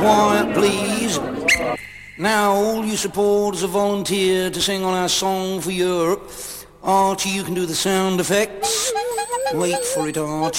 quiet, please. Now, all you supporters have volunteered to sing on our song for Europe. Archie, you can do the sound effects. Wait for it, Archie.